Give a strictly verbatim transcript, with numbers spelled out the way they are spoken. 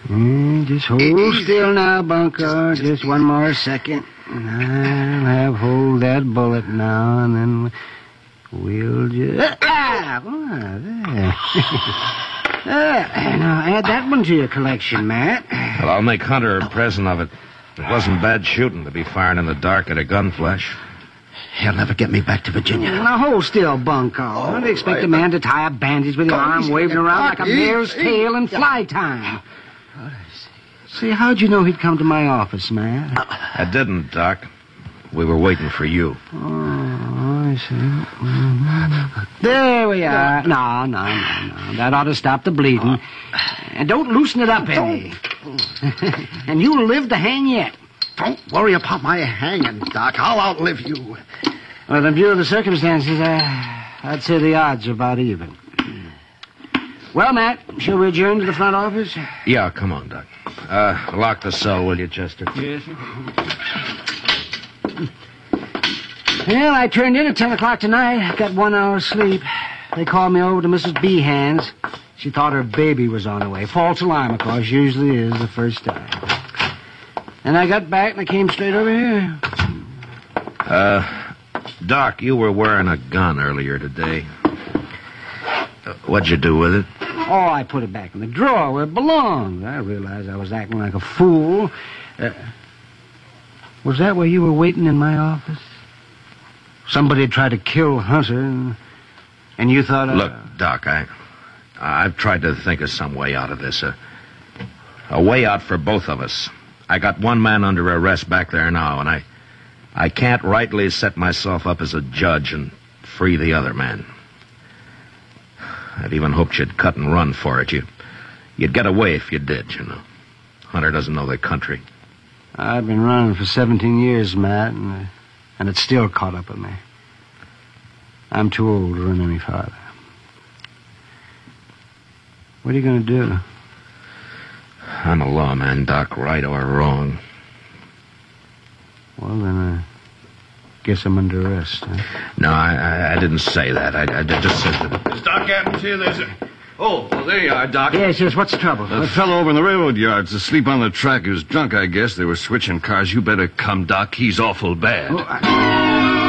Mm, just hold Easy. still now, Bunko. Just, just one more second. And I'll have hold that bullet now, and then we'll just... Ah! Oh, there. uh, now, add that one to your collection, Matt. Well, I'll make Hunter a present of it. It wasn't bad shooting to be firing in the dark at a gun flash. He'll never get me back to Virginia. Now, hold still, Bunko. Oh, Don't expect right. a man to tie a bandage with your arm waving around like a mare's tail in fly time. See, how'd you know he'd come to my office, Matt? I didn't, Doc. We were waiting for you. Oh, I see. Mm-hmm. There we are. No, no, no, no. That ought to stop the bleeding. And don't loosen it up any. And you'll live to hang yet. Don't worry about my hanging, Doc. I'll outlive you. Well, in view of the circumstances, uh, I'd say the odds are about even. Well, Matt, shall we adjourn to the front office? Yeah, come on, Doc. Uh, lock the cell, will you, Chester? Yes, sir. Well, I turned in at ten o'clock tonight. Got one hour's sleep. They called me over to Missus Behan's. She thought her baby was on the way. False alarm, of course, usually is the first time. And I got back and I came straight over here. Uh, Doc, you were wearing a gun earlier today. Uh, what'd you do with it? Oh, I put it back in the drawer where it belonged. I realized I was acting like a fool. Uh, was that where you were waiting in my office? Somebody had tried to kill Hunter, and, and you thought... Uh, Look, Doc, I, I've tried to think of some way out of this. A, a way out for both of us. I got one man under arrest back there now, and I, I can't rightly set myself up as a judge and free the other man. I'd even hoped you'd cut and run for it. You, you'd get away if you did, you know. Hunter doesn't know the country. I've been running for seventeen years, Matt, and, uh, and it's still caught up with me. I'm too old to run any farther. What are you going to do? I'm a lawman, Doc, right or wrong. Well, then I guess I'm under arrest, huh? No, I, I, I didn't say that. I, I just said that... Is Doc Adams here? There's a... Oh, well, there you are, Doc. Yes, yes, what's the trouble? The fellow over in the railroad yard's asleep on the track. He was drunk, I guess. They were switching cars. You better come, Doc. He's awful bad. Oh, I...